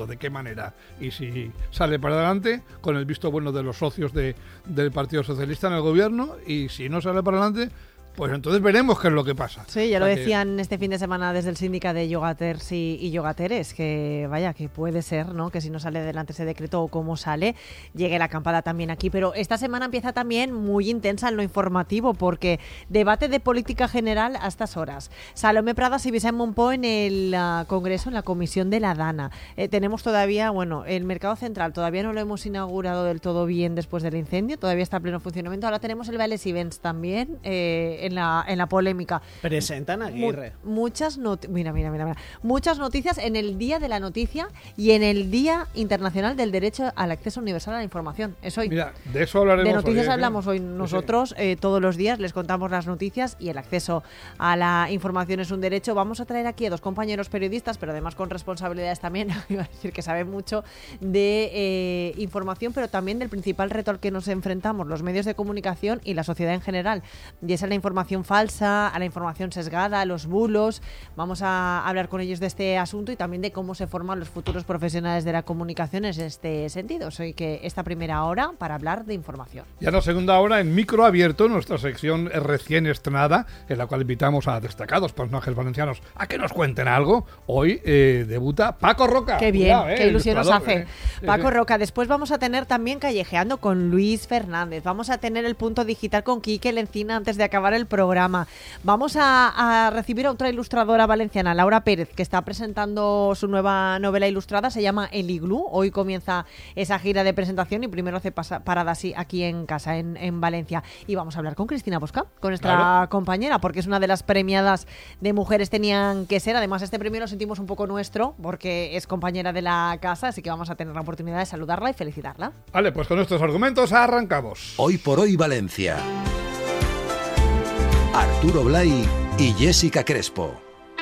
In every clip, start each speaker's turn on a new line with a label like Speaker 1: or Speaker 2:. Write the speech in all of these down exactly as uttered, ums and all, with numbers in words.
Speaker 1: de qué manera y si sale para adelante con el visto bueno de los socios de, del Partido Socialista en el gobierno, y si no sale para adelante, pues entonces veremos qué es lo que pasa.
Speaker 2: Sí, ya lo
Speaker 1: o sea
Speaker 2: decían
Speaker 1: que...
Speaker 2: este fin de semana desde el sindicato de yogaters y, y yogateres, que vaya, que puede ser, ¿no?, que si no sale adelante ese decreto o cómo sale, llegue la acampada también aquí. Pero esta semana empieza también muy intensa en lo informativo, porque debate de política general a estas horas. Salomé Pradas y Vicent Monpó en el uh, Congreso, en la comisión de la Dana. Eh, tenemos todavía, bueno, el mercado central todavía no lo hemos inaugurado del todo bien después del incendio, todavía está a pleno funcionamiento. Ahora tenemos el Vales Events también, eh, en la en la polémica.
Speaker 3: Presentan a Aguirre.
Speaker 2: Mu- muchas not- mira, mira, mira, mira. Muchas noticias en el Día de la Noticia y en el Día Internacional del Derecho al Acceso Universal a la Información. Es hoy.
Speaker 1: Mira, de eso hablaremos.
Speaker 2: De noticias
Speaker 1: hoy, ¿eh?
Speaker 2: hablamos hoy nosotros, eh, todos los días les contamos las noticias, y el acceso a la información es un derecho. Vamos a traer aquí a dos compañeros periodistas, pero además con responsabilidades también, iba a decir que saben mucho de eh, información, pero también del principal reto al que nos enfrentamos los medios de comunicación y la sociedad en general, y esa es la información falsa, a la información sesgada, a los bulos. Vamos a hablar con ellos de este asunto y también de cómo se forman los futuros profesionales de la comunicación en este sentido. Soy que esta primera hora para hablar de información.
Speaker 1: Ya en la segunda hora, en Micro Abierto, nuestra sección recién estrenada, en la cual invitamos a destacados personajes valencianos a que nos cuenten algo. Hoy eh, debuta Paco Roca.
Speaker 2: Qué bien,
Speaker 1: Cuidado, eh,
Speaker 2: qué ilusión nos hace.
Speaker 1: eh.
Speaker 2: Paco
Speaker 1: Sí.
Speaker 2: Roca. Después vamos a tener también Callejeando con Luis Fernández. Vamos a tener el punto digital con Quique Lencina antes de acabar el programa. Vamos a, a recibir a otra ilustradora valenciana, Laura Pérez, que está presentando su nueva novela ilustrada, se llama El Iglú. Hoy comienza esa gira de presentación y primero hace pasa, parada así aquí en casa, en, en Valencia. Y vamos a hablar con Cristina Bosca, con nuestra
Speaker 1: Claro.
Speaker 2: compañera, porque es una de las premiadas de Mujeres Tenían que Ser. Además, este premio lo sentimos un poco nuestro, porque es compañera de la casa, así que vamos a tener la oportunidad de saludarla y felicitarla.
Speaker 1: Vale, pues con estos argumentos arrancamos.
Speaker 4: Hoy por hoy Valencia. Arturo Blay y Jessica Crespo.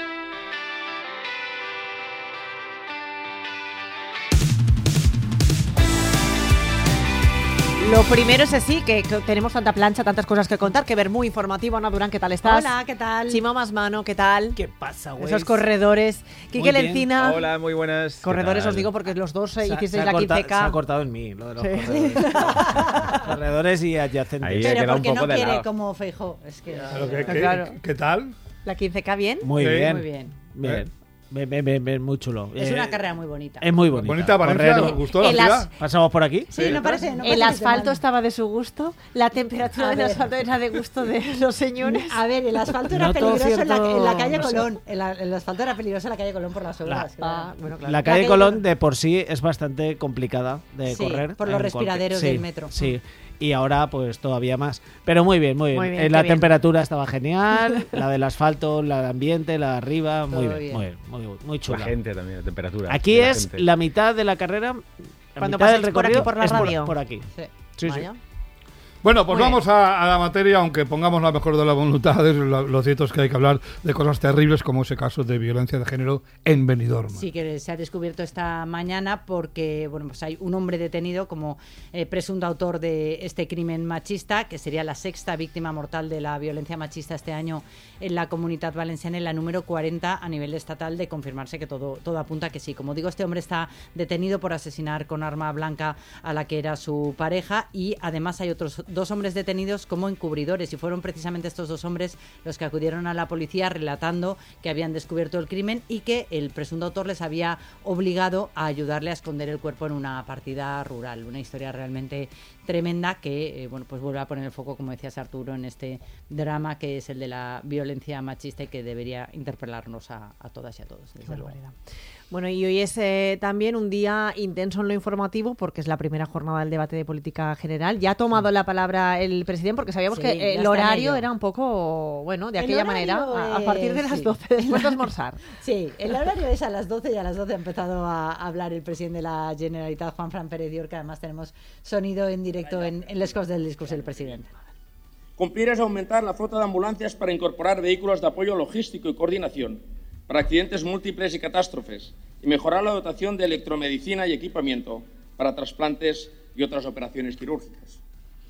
Speaker 2: Lo primero es así, que, que tenemos tanta plancha, tantas cosas que contar, que ver muy informativo. Ana Durán, ¿qué tal estás?
Speaker 5: Hola, ¿qué tal?
Speaker 2: Chima Masmano, ¿qué tal?
Speaker 3: ¿Qué pasa, güey?
Speaker 2: Esos corredores. Quique
Speaker 3: bien.
Speaker 2: Lencina.
Speaker 6: Hola, muy buenas.
Speaker 2: Corredores
Speaker 6: ¿Qué tal?
Speaker 2: os digo porque los dos
Speaker 3: Se ha-
Speaker 2: hicisteis
Speaker 3: se ha
Speaker 2: la
Speaker 3: corta-
Speaker 2: quince
Speaker 3: Se ha
Speaker 2: K.
Speaker 3: cortado en mí, lo de los
Speaker 2: Sí.
Speaker 3: corredores. Corredores y adyacentes.
Speaker 6: Ahí ha
Speaker 5: Pero
Speaker 6: quedado
Speaker 5: porque
Speaker 6: un
Speaker 5: no
Speaker 6: poco de
Speaker 5: quiere
Speaker 6: lado.
Speaker 5: como Feijóo. Es que...
Speaker 1: Pero ¿qué, qué-
Speaker 2: Claro.
Speaker 1: qué tal?
Speaker 2: La quince K, ¿bien?
Speaker 3: Muy
Speaker 1: Sí.
Speaker 3: bien.
Speaker 5: Muy bien.
Speaker 3: Bien. Bien, bien, bien, bien, muy chulo.
Speaker 5: Es
Speaker 3: Eh,
Speaker 5: una carrera muy bonita.
Speaker 3: Es muy bonita.
Speaker 1: Bonita Valencia,
Speaker 3: Correr-
Speaker 1: ¿os gustó la
Speaker 2: El
Speaker 1: ciudad?
Speaker 2: as-
Speaker 3: ¿Pasamos por aquí?
Speaker 5: Sí, no parece. No parece
Speaker 2: El
Speaker 5: que
Speaker 2: asfalto
Speaker 5: te
Speaker 2: estaba de su gusto, la temperatura
Speaker 5: A
Speaker 2: del
Speaker 5: ver.
Speaker 2: asfalto era de gusto de los señores.
Speaker 5: A ver, el asfalto era
Speaker 3: Noto
Speaker 5: peligroso en, la,
Speaker 3: cierto-
Speaker 5: en la calle
Speaker 3: no sé.
Speaker 5: Colón. El, el asfalto era peligroso en la calle Colón por las obras.
Speaker 2: Ah,
Speaker 5: claro.
Speaker 2: bueno, claro.
Speaker 3: La calle
Speaker 5: calle
Speaker 3: Colón
Speaker 5: Colón.
Speaker 3: de por sí es bastante complicada de
Speaker 5: Sí,
Speaker 3: correr.
Speaker 5: por los
Speaker 3: en
Speaker 5: respiraderos
Speaker 3: cualquier-
Speaker 5: del
Speaker 3: sí,
Speaker 5: metro.
Speaker 3: Sí, y ahora pues todavía más. Pero muy bien, muy bien.
Speaker 2: Muy bien,
Speaker 3: Eh,
Speaker 2: qué
Speaker 3: la
Speaker 2: bien.
Speaker 3: temperatura estaba genial, la del asfalto, la del ambiente, la de arriba, muy
Speaker 5: Todo
Speaker 3: bien,
Speaker 5: bien.
Speaker 3: muy bien, muy, muy chula.
Speaker 6: La gente también, la temperatura.
Speaker 3: Aquí
Speaker 6: de la
Speaker 3: es
Speaker 6: gente.
Speaker 3: la mitad de la carrera, la
Speaker 2: Cuando
Speaker 3: mitad del
Speaker 2: paséis por aquí,
Speaker 3: recorrido
Speaker 2: por la
Speaker 3: es
Speaker 2: radio.
Speaker 3: por aquí.
Speaker 5: Sí.
Speaker 3: Sí, sí.
Speaker 2: Vaya.
Speaker 1: Bueno, pues
Speaker 2: Muy
Speaker 1: vamos a, a la materia, aunque pongamos la mejor de las voluntades. Lo, lo cierto es que hay que hablar de cosas terribles, como ese caso de violencia de género en Benidorm.
Speaker 5: Sí, que se ha descubierto esta mañana porque bueno, pues hay un hombre detenido como eh, presunto autor de este crimen machista, que sería la sexta víctima mortal de la violencia machista este año en la Comunitat Valenciana, en la número cuarenta a nivel estatal, de confirmarse que todo, todo apunta que sí. Como digo, este hombre está detenido por asesinar con arma blanca a la que era su pareja, y además hay otros dos hombres detenidos como encubridores, y fueron precisamente estos dos hombres los que acudieron a la policía relatando que habían descubierto el crimen y que el presunto autor les había obligado a ayudarle a esconder el cuerpo en una partida rural. Una historia realmente tremenda que eh, bueno, pues vuelve a poner el foco, como decías, Arturo, en este drama que es el de la violencia machista y que debería interpelarnos a, a todas y a todos, desde luego.
Speaker 2: Bueno, y hoy es eh, también un día intenso en lo informativo, porque es la primera jornada del debate de política general. Ya ha tomado la palabra el presidente, porque sabíamos
Speaker 5: Sí,
Speaker 2: que
Speaker 5: ya
Speaker 2: eh,
Speaker 5: está
Speaker 2: el
Speaker 5: en
Speaker 2: horario
Speaker 5: ello.
Speaker 2: era un poco, bueno, de
Speaker 5: El
Speaker 2: aquella
Speaker 5: horario,
Speaker 2: manera, a, a partir de
Speaker 5: eh,
Speaker 2: las
Speaker 5: sí.
Speaker 2: doce, después de almorzar.
Speaker 5: Sí, el horario es a las doce, y a las doce ha empezado a hablar el presidente de la Generalitat, Juan Fran Pérez Dior, que además tenemos sonido en directo en, en les cosas del discurso del presidente.
Speaker 7: Cumplir es aumentar la flota de ambulancias para incorporar vehículos de apoyo logístico y coordinación para accidentes múltiples y catástrofes, y mejorar la dotación de electromedicina y equipamiento para trasplantes y otras operaciones quirúrgicas.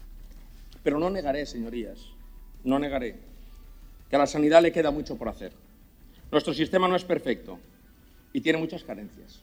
Speaker 7: Pero no negaré, señorías, no negaré que a la sanidad le queda mucho por hacer. Nuestro sistema no es perfecto y tiene muchas carencias.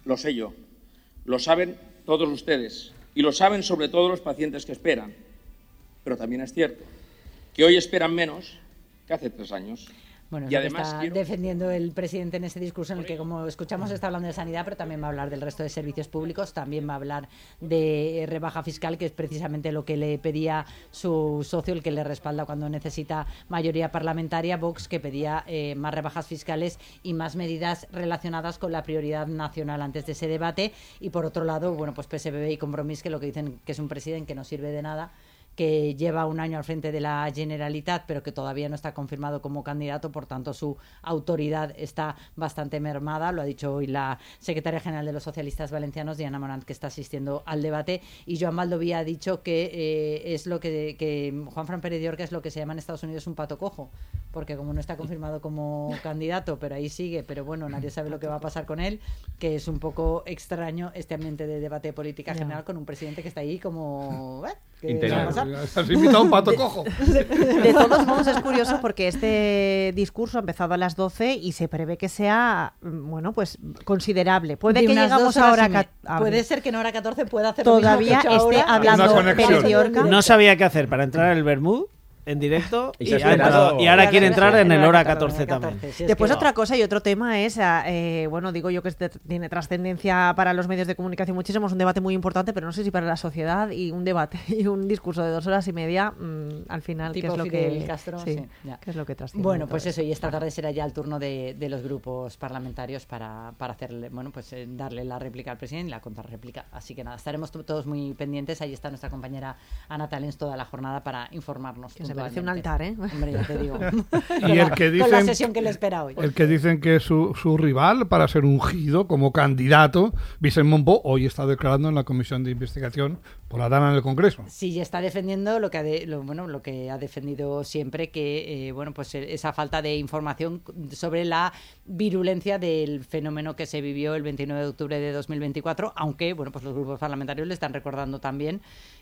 Speaker 7: Lo sé yo. Lo saben todos ustedes. Y lo saben sobre todo los pacientes que esperan. Pero también es cierto que hoy esperan menos que hace tres años.
Speaker 5: Bueno,
Speaker 7: y
Speaker 5: es
Speaker 7: además
Speaker 5: está
Speaker 7: quiero...
Speaker 5: defendiendo el presidente en ese discurso en el que, como escuchamos, está hablando de sanidad, pero también va a hablar del resto de servicios públicos, también va a hablar de rebaja fiscal, que es precisamente lo que le pedía su socio, el que le respalda cuando necesita mayoría parlamentaria, Vox, que pedía eh, más rebajas fiscales y más medidas relacionadas con la prioridad nacional antes de ese debate. Y por otro lado, bueno, pues P S B y Compromís, que lo que dicen que es un presidente que no sirve de nada, que lleva un año al frente de la Generalitat, pero que todavía no está confirmado como candidato, por tanto su autoridad está bastante mermada. Lo ha dicho hoy la secretaria general de los socialistas valencianos, Diana Morant, que está asistiendo al debate, y Joan Baldoví ha dicho que eh, es lo que, que Juanfran Pérez de Orca es lo que se llama en Estados Unidos un pato cojo, porque como no está confirmado como candidato, pero ahí sigue, pero bueno, nadie sabe lo que va a pasar con él, que es un poco extraño este ambiente de debate de política
Speaker 2: Ya.
Speaker 5: general con un presidente que está ahí como... ¿eh? ¿Qué
Speaker 6: Interior.
Speaker 5: va a pasar?
Speaker 1: Has invitado a un pato cojo.
Speaker 2: De todos modos, es curioso porque este discurso ha empezado a las doce y se prevé que sea, mm, bueno, pues considerable. Puede
Speaker 5: De
Speaker 2: que
Speaker 5: unas
Speaker 2: llegamos
Speaker 5: dos horas
Speaker 2: ahora
Speaker 5: y me-
Speaker 2: a...
Speaker 5: Puede ser que en hora catorce pueda hacer lo
Speaker 2: todavía
Speaker 5: mismo que he hecho
Speaker 2: esté
Speaker 5: ahora.
Speaker 2: hablando
Speaker 1: Una conexión.
Speaker 2: Pérez de Orca.
Speaker 3: No sabía qué hacer para entrar en el Bermud en directo
Speaker 6: Y
Speaker 3: y,
Speaker 6: se ha
Speaker 3: ha entrado.
Speaker 6: esperado.
Speaker 3: Y ahora
Speaker 5: Ya
Speaker 3: quiere
Speaker 5: ves,
Speaker 3: entrar en el hora
Speaker 5: catorce,
Speaker 3: catorce también.
Speaker 5: si es
Speaker 2: Después
Speaker 5: que-
Speaker 2: otra cosa y otro tema es, ah, eh, bueno, digo yo que este tiene trascendencia para los medios de comunicación muchísimo, es un debate muy importante, pero no sé si para la sociedad, y un debate y un discurso de dos horas y media, mm, al final, ¿qué
Speaker 5: Tipo
Speaker 2: es lo
Speaker 5: Fidel
Speaker 2: que
Speaker 5: Castro,
Speaker 2: sí,
Speaker 5: sí, ya.
Speaker 2: qué es lo que trasciende?
Speaker 5: Bueno,
Speaker 2: de
Speaker 5: pues
Speaker 2: todo
Speaker 5: eso, y esta tarde será ya el turno de, de los grupos parlamentarios para, para hacerle, bueno, pues eh, darle la réplica al presidente y la contrarréplica. Así que nada, estaremos to- todos muy pendientes. Ahí está nuestra compañera Ana Talens toda la jornada para informarnos.
Speaker 2: Que se merece un
Speaker 5: puntualmente.
Speaker 2: altar, ¿eh?
Speaker 5: Hombre, ya te digo.
Speaker 1: Y el que
Speaker 5: Con la
Speaker 1: dicen-
Speaker 5: sesión que le espera hoy.
Speaker 1: El que dicen que es su, su rival para ser ungido como candidato, Vicent Monpó, hoy está declarando en la comisión de investigación por la dana en el Congreso.
Speaker 5: Sí, y está defendiendo lo que ha de- lo, bueno, lo que ha defendido siempre, que eh, bueno, pues eh, esa falta de información sobre la virulencia del fenómeno que se vivió el veintinueve de octubre de dos mil veinticuatro, aunque bueno, pues los grupos parlamentarios le están recordando también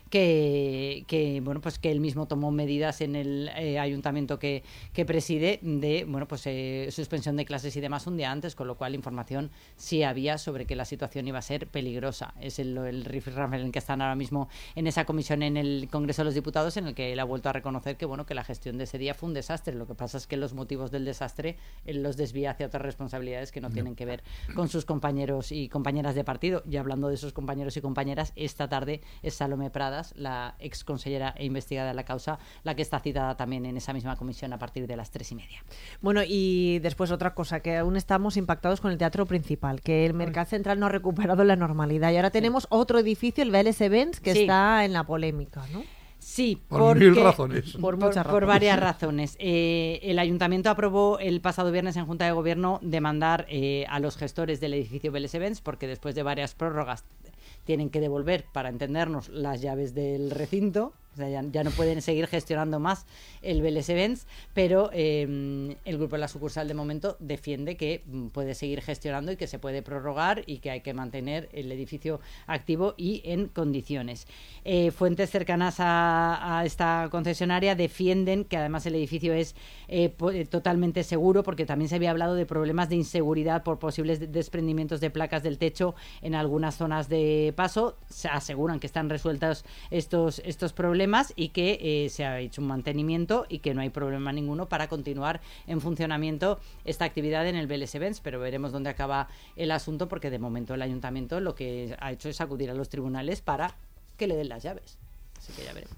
Speaker 5: que, que bueno, pues que él mismo tomó medidas en el eh, ayuntamiento que, que preside de bueno, pues eh, suspensión de clases y demás un día antes, con lo cual información sí había sobre que la situación iba a ser peligrosa. Es el, el rifirrafe en el que están ahora mismo en esa comisión en el Congreso de los Diputados, en el que él ha vuelto a reconocer que bueno, que la gestión de ese día fue un desastre. Lo que pasa es que los motivos del desastre él los desvía hacia otras responsabilidades que no tienen que ver con sus compañeros y compañeras de partido. Y hablando de esos compañeros y compañeras, esta tarde es Salomé Pradas, la ex consellera e investigada de la causa, la que está citada también en esa misma comisión a partir de las tres y media.
Speaker 2: Bueno, y después otra cosa, que aún estamos impactados con el teatro principal, que el Mercat Central no ha recuperado la normalidad. Y ahora tenemos otro edificio, el B L S Benz, que
Speaker 5: Sí.
Speaker 2: está en la polémica, ¿no?
Speaker 5: Sí,
Speaker 1: Por
Speaker 5: porque-
Speaker 1: mil razones.
Speaker 2: Por
Speaker 5: Por,
Speaker 2: muchas
Speaker 5: por
Speaker 2: razones.
Speaker 5: varias razones. Eh, el ayuntamiento aprobó el pasado viernes en Junta de Gobierno demandar eh, a los gestores del edificio B L S Benz, porque después de varias prórrogas tienen que devolver, para entendernos, las llaves del recinto. O sea, ya, ya no pueden seguir gestionando más el B L S Benz, pero eh, el grupo de la sucursal de momento defiende que mm, puede seguir gestionando y que se puede prorrogar y que hay que mantener el edificio activo y en condiciones. Eh, fuentes cercanas a, a esta concesionaria defienden que además el edificio es eh, po- eh, totalmente seguro, porque también se había hablado de problemas de inseguridad por posibles de- desprendimientos de placas del techo en algunas zonas de paso. Se aseguran que están resueltos estos, estos problemas y que eh, se ha hecho un mantenimiento y que no hay problema ninguno para continuar en funcionamiento esta actividad en el B L S Benz, pero veremos dónde acaba el asunto, porque de momento el ayuntamiento lo que ha hecho es acudir a los tribunales para que le den las llaves. Así que ya veremos.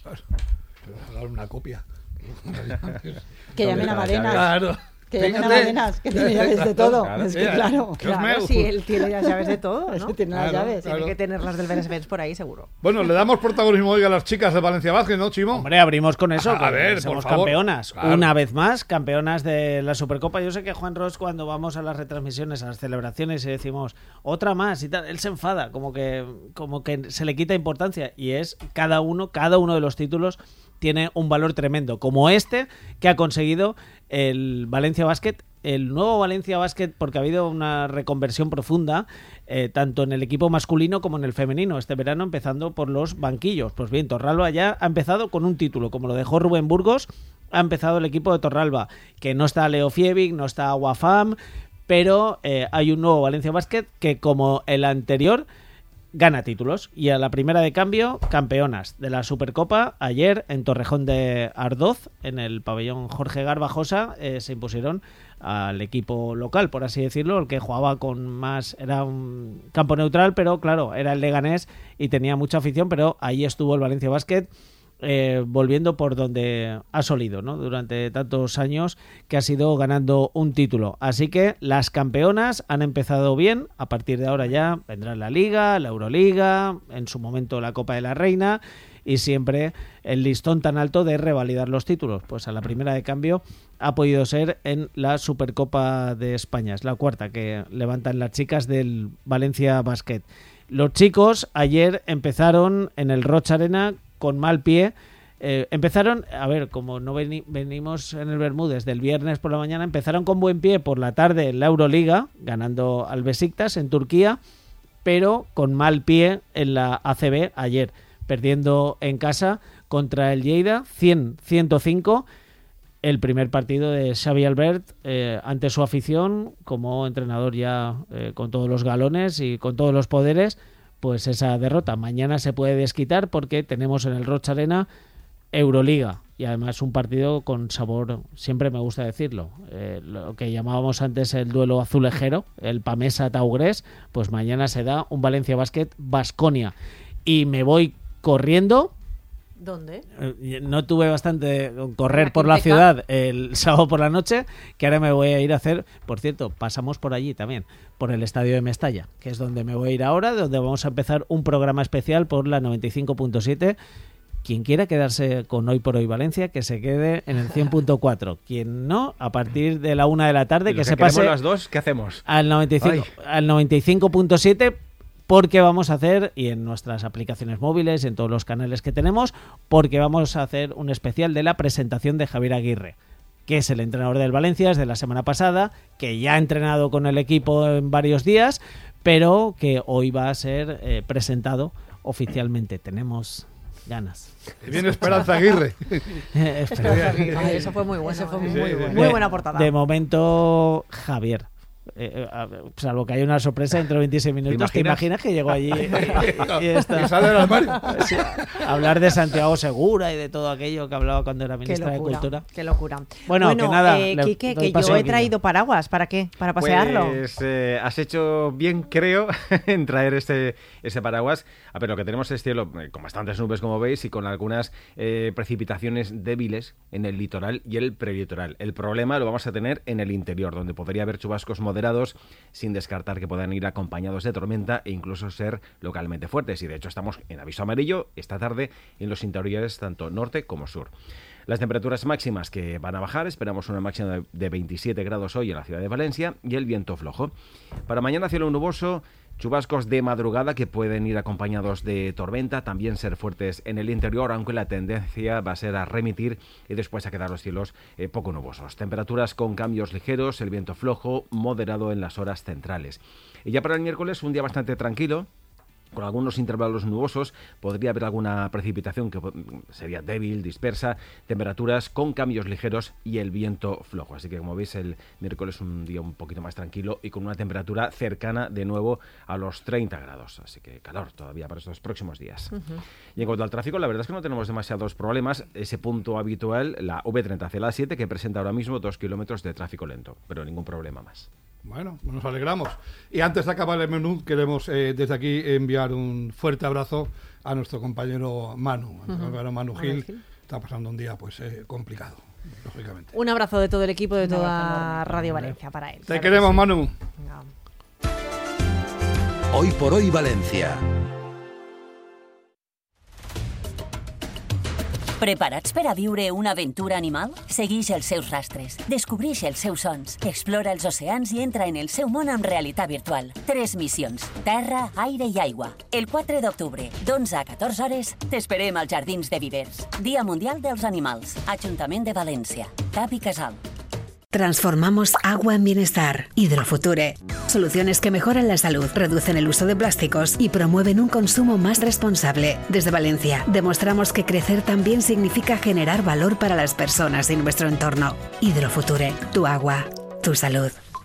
Speaker 1: Dar una copia.
Speaker 5: Que llamen a Madenas.
Speaker 1: Claro.
Speaker 5: Que llamen a
Speaker 1: Fíjate.
Speaker 5: Madenas, que tiene llaves de todo.
Speaker 6: Claro.
Speaker 5: Es que
Speaker 1: Mira,
Speaker 5: claro.
Speaker 1: que os
Speaker 2: Claro,
Speaker 1: me-
Speaker 2: si él tiene las llaves de todo,
Speaker 5: Es
Speaker 2: ¿no?
Speaker 5: que tiene las
Speaker 1: Claro,
Speaker 5: llaves.
Speaker 1: claro.
Speaker 2: Tiene que tener las del B L S Benz por ahí, seguro.
Speaker 1: Bueno, le damos protagonismo hoy a las chicas de Valencia Basket, ¿no, Chimo?
Speaker 3: Hombre, abrimos con eso.
Speaker 1: A- a
Speaker 3: que
Speaker 1: ver,
Speaker 3: somos
Speaker 1: por favor.
Speaker 3: campeonas.
Speaker 1: Claro.
Speaker 3: Una vez más, campeonas de la Supercopa. Yo sé que Juan Ross, cuando vamos a las retransmisiones, a las celebraciones y decimos otra más y tal, él se enfada, como que, como que se le quita importancia. Y es cada uno, cada uno de los títulos tiene un valor tremendo, como este que ha conseguido el Valencia Basket, el nuevo Valencia Basket, porque ha habido una reconversión profunda, eh, tanto en el equipo masculino como en el femenino, este verano, empezando por los banquillos. Pues bien, Torralba ya ha empezado con un título, como lo dejó Rubén Burgos, ha empezado el equipo de Torralba, que no está Leo Fievig, no está Wafam, pero eh, hay un nuevo Valencia Basket que, como el anterior, gana títulos. Y a la primera de cambio, campeonas de la Supercopa. Ayer en Torrejón de Ardoz, en el pabellón Jorge Garbajosa, eh, se impusieron al equipo local, por así decirlo, el que jugaba con más, era un campo neutral, pero claro, era el Leganés y tenía mucha afición, pero ahí estuvo el Valencia Basket eh, volviendo por donde ha solido, ¿no? Durante tantos años, que ha sido ganando un título. Así que las campeonas han empezado bien. A partir de ahora ya vendrá la Liga, la Euroliga, en su momento la Copa de la Reina, y siempre el listón tan alto de revalidar los títulos. Pues a la primera de cambio ha podido ser en la Supercopa de España. Es la cuarta que levantan las chicas del Valencia Basket. Los chicos ayer empezaron en el Roig Arena con mal pie. Eh, empezaron, a ver, como no veni- venimos en el Bermúdez del viernes por la mañana, empezaron con buen pie por la tarde en la Euroliga, ganando al Besiktas en Turquía, pero con mal pie en la A C B ayer, perdiendo en casa contra el Lleida cien a ciento cinco. El primer partido de Xavi Albert eh, ante su afición, como entrenador ya eh, con todos los galones y con todos los poderes, pues esa derrota. Mañana se puede desquitar porque tenemos en el Roig Arena Euroliga, y además un partido con sabor, siempre me gusta decirlo, eh, lo que llamábamos antes el duelo azulejero, el Pamesa-Taugrés, pues mañana se da un Valencia Basket Baskonia. Y me voy corriendo.
Speaker 2: ¿Dónde?
Speaker 3: Eh, No tuve bastante correr por la ciudad el sábado por la noche, que ahora me voy a ir a hacer. Por cierto, pasamos por allí también, por el estadio de Mestalla, que es donde me voy a ir ahora, donde vamos a empezar un programa especial por la noventa y cinco punto siete. Quien quiera quedarse con Hoy por Hoy Valencia, que se quede en el cien punto cuatro. Quien no, a partir de la una de la tarde, que, que se pase
Speaker 6: las dos, ¿qué hacemos?
Speaker 3: Al noventa y cinco, al noventa y cinco punto siete, porque vamos a hacer, y en nuestras aplicaciones móviles, en todos los canales que tenemos, porque vamos a hacer un especial de la presentación de Javier Aguirre, que es el entrenador del Valencia desde la semana pasada, que ya ha entrenado con el equipo en varios días, pero que hoy va a ser eh, presentado oficialmente. Tenemos ganas.
Speaker 1: Viene Esperanza Aguirre.
Speaker 2: Esperanza Aguirre. Ay, eso fue muy bueno. Eso fue muy,
Speaker 1: Sí,
Speaker 2: bueno.
Speaker 1: sí.
Speaker 2: Muy
Speaker 3: De-
Speaker 2: buena portada.
Speaker 3: De momento, Javier. Eh, eh, a ver, salvo que hay una sorpresa dentro de veintiséis minutos. ¿Te imaginas,
Speaker 6: imaginas?
Speaker 3: que llegó allí y, y está?
Speaker 1: Que sale del armario.
Speaker 3: Sí, hablar de Santiago Segura y de todo aquello que hablaba cuando era
Speaker 2: Qué
Speaker 3: ministra de
Speaker 2: locura,
Speaker 3: Cultura.
Speaker 2: qué locura.
Speaker 3: Bueno, que nada,
Speaker 2: eh,
Speaker 3: le
Speaker 2: Quique,
Speaker 3: doy
Speaker 2: que
Speaker 3: paso
Speaker 2: yo
Speaker 3: a
Speaker 2: he
Speaker 3: Quique.
Speaker 2: traído paraguas. ¿Para qué? ¿Para pasearlo?
Speaker 6: Pues eh, has hecho bien, creo, en traer ese, ese paraguas. A ver, lo que tenemos es cielo eh, con bastantes nubes, como veis, y con algunas eh, precipitaciones débiles en el litoral y el prelitoral. El problema lo vamos a tener en el interior, donde podría haber chubascos moderados, sin descartar que puedan ir acompañados de tormenta e incluso ser localmente fuertes. Y de hecho estamos en aviso amarillo esta tarde en los interiores, tanto norte como sur. Las temperaturas máximas que van a bajar, esperamos una máxima de- de veintisiete grados hoy en la ciudad de Valencia, y el viento flojo. Para mañana cielo nuboso, chubascos de madrugada que pueden ir acompañados de tormenta, también ser fuertes en el interior, aunque la tendencia va a ser a remitir y después a quedar los cielos eh, poco nubosos. Temperaturas con cambios ligeros, el viento flojo, moderado en las horas centrales. Y ya para el miércoles, un día bastante tranquilo, con algunos intervalos nubosos, podría haber alguna precipitación que sería débil, dispersa, temperaturas con cambios ligeros y el viento flojo. Así que, como veis, el miércoles es un día un poquito más tranquilo y con una temperatura cercana de nuevo a los treinta grados. Así que calor todavía para estos próximos días. Uh-huh. Y en cuanto al tráfico, la verdad es que no tenemos demasiados problemas. Ese punto habitual, la V treinta C la siete, que presenta ahora mismo dos kilómetros de tráfico lento, pero ningún problema más.
Speaker 1: Bueno, nos alegramos. Y antes de acabar el menú, queremos eh, desde aquí enviar un fuerte abrazo a nuestro compañero Manu, a nuestro
Speaker 2: Uh-huh.
Speaker 1: compañero Manu Gil.
Speaker 2: Manu Gil.
Speaker 1: Está pasando un día pues eh, complicado, lógicamente.
Speaker 2: Un abrazo de todo el equipo de
Speaker 5: Un
Speaker 2: toda
Speaker 5: abrazo enorme.
Speaker 2: Radio Valencia para él.
Speaker 1: Te
Speaker 2: Claro
Speaker 1: queremos,
Speaker 2: que sí.
Speaker 1: Manu.
Speaker 2: Venga.
Speaker 4: Hoy por Hoy Valencia.
Speaker 8: Preparats per a viure una aventura animal? Seguix els seus rastres, descobreix els seus sons, explora els oceans i entra en el seu món amb realitat virtual. Tres missions: terra, aire i aigua. El quatre d'octubre, d'onze a catorze hores, t'esperem als Jardins de Vivers. Dia Mundial dels Animals. Ajuntament de València. Cap i Casal.
Speaker 9: Transformamos agua en bienestar. Hidrofuture. Soluciones que mejoran la salud, reducen el uso de plásticos y promueven un consumo más responsable. Desde Valencia, demostramos que crecer también significa generar valor para las personas y nuestro entorno. Hidrofuture. Tu agua. Tu salud.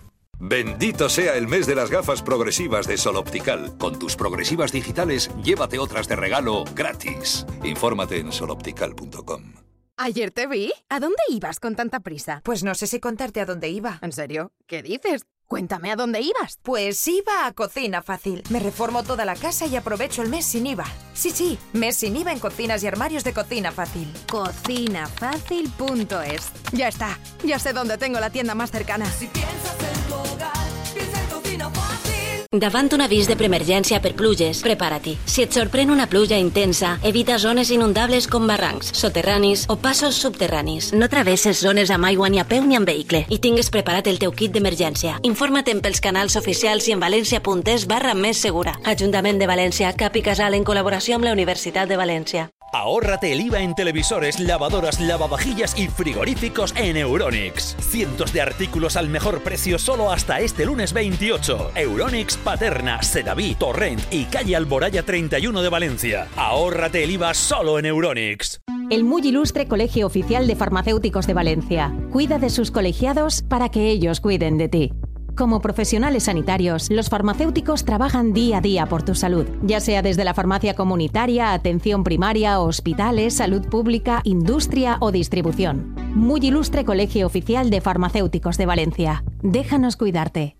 Speaker 10: Bendito sea el mes de las gafas progresivas de Sol Optical. Con tus progresivas digitales, llévate otras de regalo gratis. Infórmate en sol optical punto com.
Speaker 11: Ayer te vi. ¿A dónde ibas con tanta prisa?
Speaker 12: Pues no sé si contarte a dónde iba.
Speaker 11: ¿En serio? ¿Qué dices? Cuéntame a dónde ibas.
Speaker 12: Pues iba a Cocina Fácil. Me reformo toda la casa y aprovecho el mes sin I V A. Sí, sí, mes sin I V A en cocinas y armarios de Cocina Fácil.
Speaker 11: cocina fácil punto es. Ya está. Ya sé dónde tengo la tienda más cercana.
Speaker 13: Si piensas en tu hogar, piensa en Cocina Fácil.
Speaker 14: Davant un avís de preemergència per pluges, prepara-t'hi. Si et sorprèn una pluja intensa, evita zones inundables com barrancs, soterranis o passos subterranis. No travesses zones amb aigua ni a peu ni amb vehicle i tingues preparat el teu kit d'emergència. Informa't pels canals oficials i en valencia.es barra més segura. Ajuntament de València, Cap i Casal en col·laboració amb la Universitat de València.
Speaker 15: Ahórrate el I V A en televisores, lavadoras, lavavajillas y frigoríficos en Euronics. Cientos de artículos al mejor precio solo hasta este lunes veintiocho. Euronics, Paterna, Sedaví, Torrent y calle Alboraya treinta y uno de Valencia. Ahórrate el I V A solo en Euronics.
Speaker 16: El muy ilustre Colegio Oficial de Farmacéuticos de Valencia. Cuida de sus colegiados para que ellos cuiden de ti. Como profesionales sanitarios, los farmacéuticos trabajan día a día por tu salud, ya sea desde la farmacia comunitaria, atención primaria, hospitales, salud pública, industria o distribución. Muy ilustre Colegio Oficial de Farmacéuticos de Valencia. Déjanos cuidarte.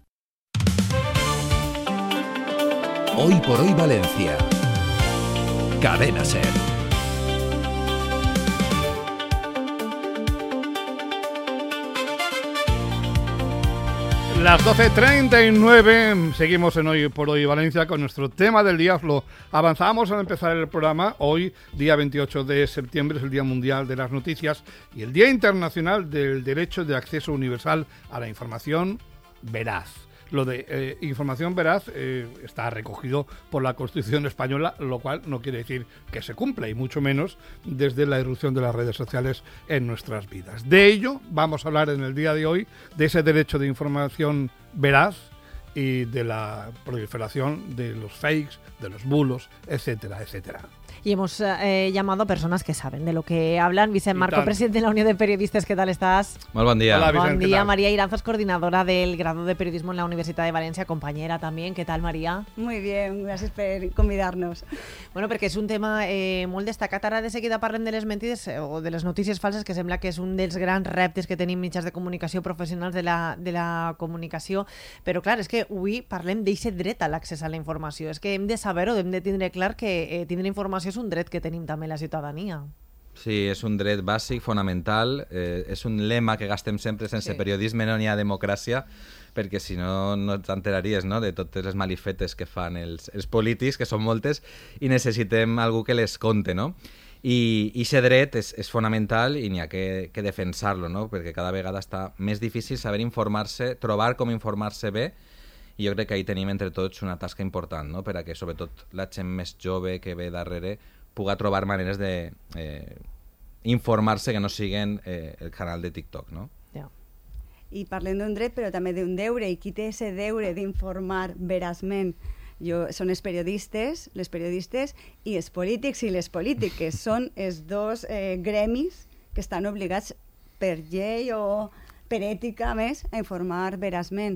Speaker 4: Hoy por hoy Valencia. Cadena SER.
Speaker 1: Las doce treinta y nueve, seguimos en Hoy por Hoy Valencia con nuestro tema del día. Os lo avanzamos al empezar el programa. Hoy, día veintiocho de septiembre, es el Día Mundial de las Noticias y el Día Internacional del Derecho de Acceso Universal a la Información Veraz. Lo de eh, información veraz eh, está recogido por la Constitución española, lo cual no quiere decir que se cumpla, y mucho menos desde la irrupción de las redes sociales en nuestras vidas. De ello vamos a hablar en el día de hoy, de ese derecho de información veraz y de la proliferación de los fakes, de los bulos, etcétera, etcétera.
Speaker 2: Y hemos eh, llamado a personas que saben de lo que hablan. Vicent Marco, presidente de la Unión de Periodistas, ¿qué tal estás?
Speaker 17: Molt bon dia.
Speaker 1: Hola,
Speaker 2: Bon
Speaker 1: Vicent,
Speaker 2: día. María Iranzos, coordinadora del grado de periodismo en la Universidad de Valencia, compañera también. ¿Qué tal, María?
Speaker 18: Muy bien, gràcies per convidar-nos.
Speaker 2: Bueno, perquè és un tema eh, molt destacat. Ara de seguida parlem de les mentides eh, o de les notícies falses, que sembla que és un dels grans reptes que tenim mitjans de comunicació, professionals de la, de la comunicació. Però clar, és que avui parlem d'aquest dret a l'accés a la informació. És que hem de saber-ho, hem de tindre clar que eh, tindre informació és un dret que tenim també la ciutadania.
Speaker 17: Sí, és un dret bàsic, fonamental, eh, és un lema que gastem sempre: sense sí. periodisme no n'hi ha democràcia, perquè si no no t'enteraries, no?, de totes les malifetes que fan els, els polítics, que són moltes, i necessitem algú que les conte, no? I aquest dret és, és fonamental i n'hi ha que, que defensar-lo, no?, perquè cada vegada està més difícil saber informar-se, trobar com informar-se bé, i jo crec que ahí tenim entre tots una tasca important, no?, per a que sobretot la gent més jove que ve darrere puga trobar maneres de eh, informar-se que no siguen eh, el canal de TikTok, no?
Speaker 18: Ja. I parlem d'un dret, però també d'un deure, i qui té aquest deure d'informar veraçment? Jo, són els periodistes, les periodistes, i els polítics i les polítiques. Són els dos eh, gremis que estan obligats per llei o per ètica, a més, a informar veraçment.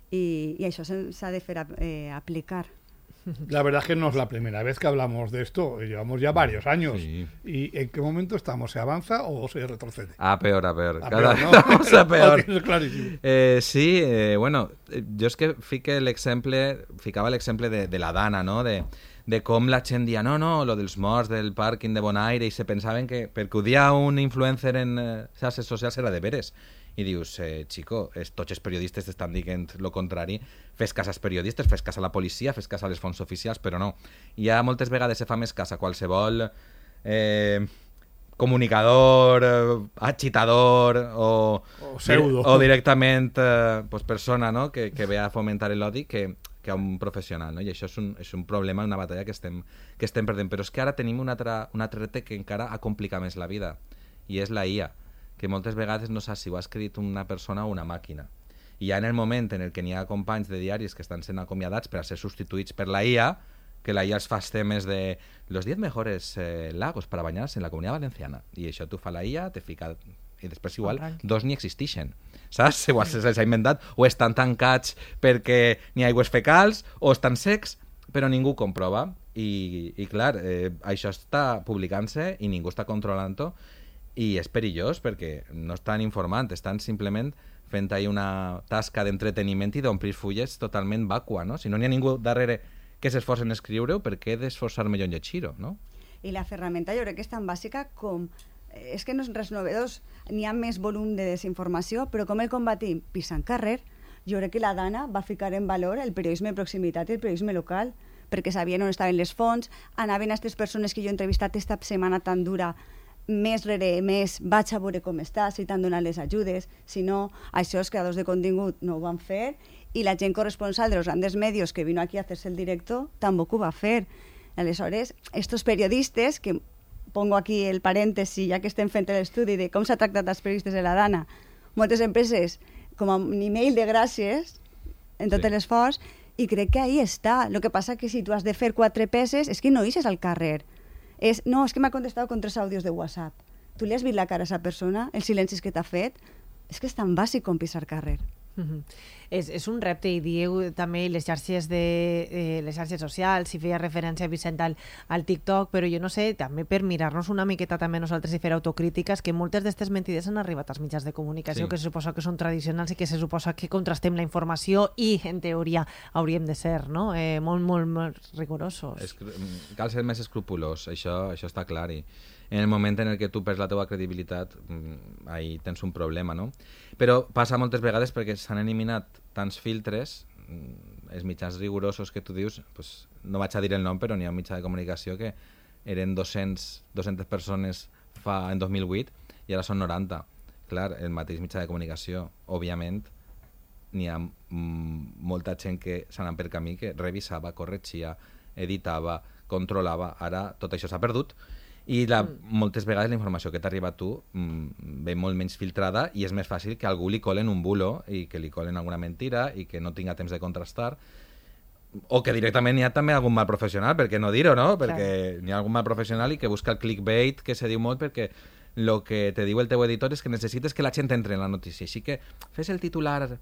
Speaker 18: I, i això s'ha de fer eh, aplicar.
Speaker 1: La verdad es que no es la primera vez que hablamos de esto, llevamos ya varios años.
Speaker 17: Sí.
Speaker 1: ¿Y en qué momento estamos? ¿Se avanza o se retrocede?
Speaker 17: A peor, a peor.
Speaker 1: A
Speaker 17: Cada
Speaker 1: peor, ¿no?
Speaker 17: vez a peor.
Speaker 1: Es clarísimo.
Speaker 17: Eh, sí, eh, bueno, jo és que fique l'exemple, ficava l'exemple de, de la Dana, no?, de, de com la gent dia, no, no, lo dels morts del pàrquing de Bonaire, i se pensaven que perquè ho dia un influencer en eh, xarxes socials era de veres. I dius, eh, xico, es, tots els periodistes t'estan dient el contrari, fes cas als periodistes, fes cas a la policia, fes cas a les fonts oficials, però no. Hi ha moltes vegades se fa més cas a qualsevol eh, comunicador, eh, agitador o,
Speaker 1: o pseudo
Speaker 17: o directament eh, pues persona, no?, que, que ve a fomentar l'odi que, que a un professional, no? I això és un, és un problema, una batalla que estem, que estem perdent. Però és que ara tenim un altre, un altre repte que encara ha complicat més la vida, i és la I A, que moltes vegades no saps si ho ha escrit una persona o una màquina. I ja en el moment en el que n'hi ha companys de diaris que estan sent acomiadats per a ser substituïts per la I A, que la I A els fa temes de los diez mejores eh, lagos para bañarse en la Comunidad Valenciana, i això t'ho fa la I A, te fica i després igual dos ni existeixen, saps? S'ha inventat, o estan tancats perquè n'hi ha aigües fecals, o estan secs, però ningú comprova. I, i clar, eh, això està publicant-se i ningú està controlant-ho, i és perillós perquè no estan informant, estan simplement fent ahí una tasca d'entreteniment i d'omplir fulles totalment vàcua, no? Si no n'hi ha ningú darrere que s'esforça en escriure-ho, per què d'esforçar-me jo en llegir-ho, no?
Speaker 18: I la ferramenta jo crec que és tan bàsica com... És que no és res novedós, n'hi ha més volum de desinformació, però com el combatim? Pisant carrer. Jo crec que la Dana va ficar en valor el periodisme de proximitat i el periodisme local, perquè sabien on estaven les fonts, anaven a aquestes persones que jo he entrevistat esta setmana tan dura, més rere més, vaig a veure com està, si t'han donat les ajudes, si no, això els creadors de contingut no ho van fer, i la gent corresponsal de los grandes medios que vino aquí a hacerse el directo tampoc ho va fer. Aleshores, estos periodistes, que pongo aquí el parèntesi, ja que estem fent l'estudi de com s'ha tractat els periodistes de la Dana, moltes empreses com a un email de gràcies en tot sí. l'esforç, i crec que ahí està. El que passa que si tu has de fer quatre peces, és que no ixes al carrer. És, no, és que m'ha contestat con tres àudios de WhatsApp. Tu li has vist la cara a esa persona, els silencis que t'ha fet? És que és tan bàsic com pisar carrer.
Speaker 2: Uh-huh. és, és un repte, i dieu també les xarxes de eh, les xarxes socials, si feia referència Vicent al, al TikTok, però jo no sé, també per mirar-nos una miqueta també nosaltres i fer autocrítiques, que moltes d'aquestes mentides han arribat als mitjans de comunicació, sí. que se suposa que són tradicionals i que se suposa que contrastem la informació i en teoria hauríem de ser, no? Eh, molt, molt, molt rigorosos.
Speaker 17: Es, cal ser més escrupulós, això, això està clar, i en el moment en el que tu perds la teva credibilitat, ahí tens un problema, no? Però passa moltes vegades perquè s'han eliminat tants filtres, els mitjans rigorosos que tu dius, pues, no vaig a dir el nom, però n'hi ha un mitjà de comunicació que eren dues-centes persones fa en dos mil vuit i ara són noranta. Clar, el mateix mitjà de comunicació, òbviament, n'hi ha mm, molta gent que s'anava per camí que revisava, corregia, editava, controlava. Ara tot això s'ha perdut. I la, mm. moltes vegades la informació que t'ha arribat tu mm, ve molt menys filtrada i és més fàcil que algú li colen un bulo i que li colen alguna mentira i que no tinga temps de contrastar, o que directament n'hi ha també algun mal professional, per què no dir-ho, no? Perquè n'hi ha algun mal professional i que busca el clickbait, que se diu molt, perquè el que te diu el teu editor és que necessites que la gent entre en la notícia, així que fes el titular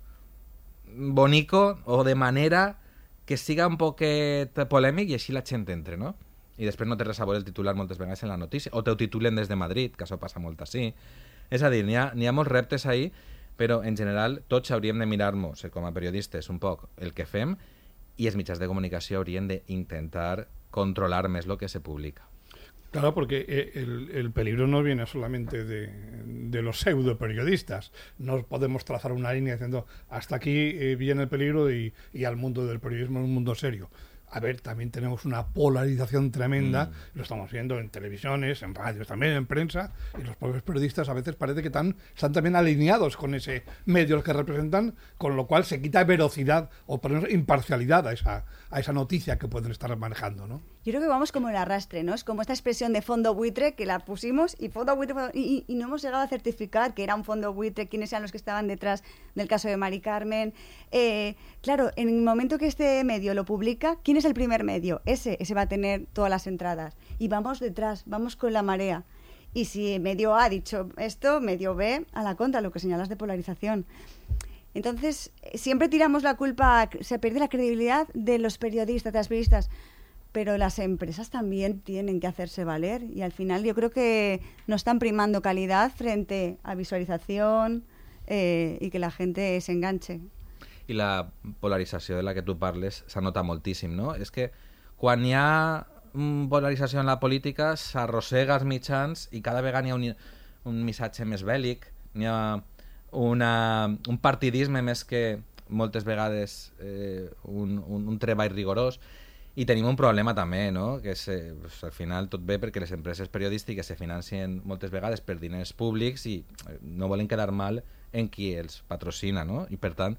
Speaker 17: bonico o de manera que siga un poquet polèmic i així la gent entre, no? I després no té res a veure el titular moltes vegades en la notícia, o te ho titulen des de Madrid, que això passa molt així. És a dir, n'hi ha, n'hi ha molts reptes ahí, però en general tots hauríem de mirar-nos com a periodistes un poc el que fem, i els mitjans de comunicació haurien d'intentar controlar més lo que se publica.
Speaker 1: Claro, porque el, el peligro no viene solamente de, de los pseudo periodistas. No podemos trazar una línea diciendo hasta aquí eh, viene el peligro y, y al mundo del periodismo es un mundo serio. A ver, también tenemos una polarización tremenda, mm. lo estamos viendo en televisiones, en radios, también en prensa, y los propios periodistas a veces parece que están, están también alineados con ese medio que representan, con lo cual se quita velocidad o por lo menos imparcialidad a esa, a esa noticia que pueden estar manejando, ¿no?
Speaker 18: Yo creo que vamos como el arrastre, ¿no? Es como esta expresión de fondo buitre que la pusimos y fondo buitre y, y no hemos llegado a certificar que era un fondo buitre, quiénes eran los que estaban detrás del caso de Mari Carmen. Eh, claro, en el momento que este medio lo publica, ¿quién es el primer medio? Ese, ese va a tener todas las entradas. Y vamos detrás, vamos con la marea. Y si medio A ha dicho esto, medio B a la contra, lo que señalas de polarización. Entonces, siempre tiramos la culpa, se pierde la credibilidad de los periodistas, de las periodistas, pero las empresas también tienen que hacerse valer y al final yo creo que no están primando calidad frente a visualización eh, y que la gente se enganche.
Speaker 17: I la polarització de la que tu parles s'anota moltíssim, no? És que quan hi ha polarització en la política s'arrossega els mitjans i cada vegada n'hi ha un, un missatge més bèl·lic, n'hi ha una, un partidisme més que moltes vegades eh, un, un, un treball rigorós. I tenim un problema també, no? Que és, eh, pues, al final tot ve perquè les empreses periodístiques se financien moltes vegades per diners públics i no volen quedar mal en qui els patrocina, no? I per tant,